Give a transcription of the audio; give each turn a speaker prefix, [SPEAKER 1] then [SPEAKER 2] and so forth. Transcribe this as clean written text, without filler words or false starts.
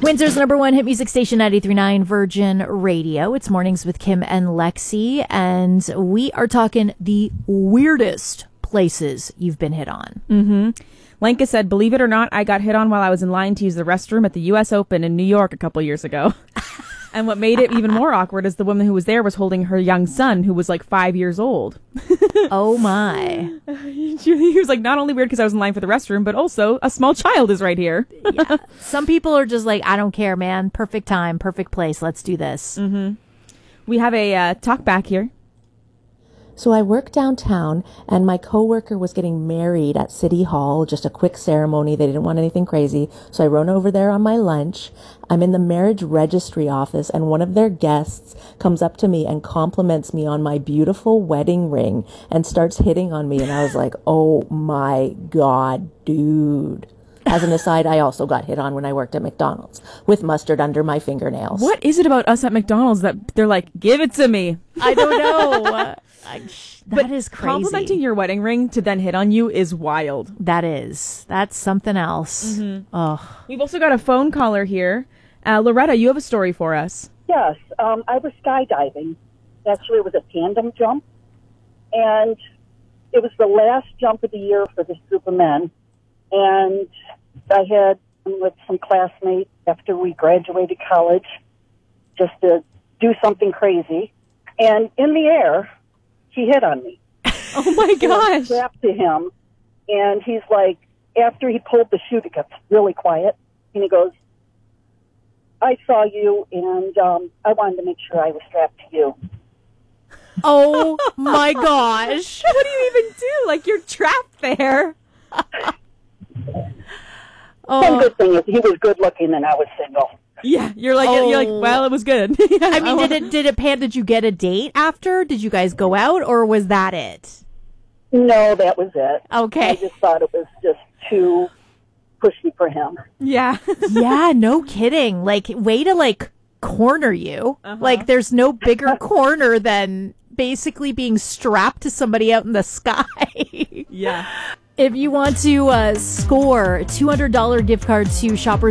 [SPEAKER 1] Windsor's number one hit music station, 93.9 Virgin Radio. It's Mornings with Kim and Lexi, and we are talking the weirdest places you've been hit on.
[SPEAKER 2] Mm-hmm. Lenka said, believe it or not, I got hit on while I was in line to use the restroom at the U.S. Open in New York a couple years ago. And what made it even more awkward is the woman who was there was holding her young son, who was like 5 years old.
[SPEAKER 1] Oh, my.
[SPEAKER 2] He was like, not only weird because I was in line for the restroom, but also a small child is right here.
[SPEAKER 1] Yeah. Some people are just like, I don't care, man. Perfect time, perfect place. Let's do this.
[SPEAKER 2] Mm-hmm. We have a talk back here.
[SPEAKER 3] So I work downtown, and my coworker was getting married at City Hall, just a quick ceremony. They didn't want anything crazy. So I run over there on my lunch. I'm in the marriage registry office, and one of their guests comes up to me and compliments me on my beautiful wedding ring and starts hitting on me. And I was like, oh my God, dude. As an aside, I also got hit on when I worked at McDonald's with mustard under my fingernails.
[SPEAKER 2] What is it about us at McDonald's that they're like, give it to me?
[SPEAKER 1] I don't know. That is crazy.
[SPEAKER 2] Complimenting your wedding ring to then hit on you is wild.
[SPEAKER 1] That's something else.
[SPEAKER 2] Mm-hmm.
[SPEAKER 1] Oh.
[SPEAKER 2] We've also got a phone caller here. Loretta, you have a story for us.
[SPEAKER 4] Yes, I was skydiving. Actually, it was a tandem jump, and it was the last jump of the year for this group of men. And I had with some classmates after we graduated college just to do something crazy. And in the air, he hit on me.
[SPEAKER 2] Oh, my gosh.
[SPEAKER 4] I strapped to him, and he's like, after he pulled the chute, it got really quiet, and he goes, I saw you, and I wanted to make sure I was strapped to you.
[SPEAKER 1] Oh, my gosh.
[SPEAKER 2] What do you even do? Like, you're trapped there.
[SPEAKER 4] One good thing is he was good looking and I was single.
[SPEAKER 2] Yeah, you're like, well, it was good.
[SPEAKER 1] I mean, did you get a date after? Did you guys go out, or was that it?
[SPEAKER 4] No, that was it.
[SPEAKER 1] Okay.
[SPEAKER 4] I just thought it was just too pushy for him.
[SPEAKER 2] Yeah.
[SPEAKER 1] Yeah, no kidding. Like, way to, corner you.
[SPEAKER 2] Uh-huh.
[SPEAKER 1] Like, there's no bigger corner than basically being strapped to somebody out in the sky.
[SPEAKER 2] Yeah.
[SPEAKER 1] If you want to score a $200 gift card to Shoppers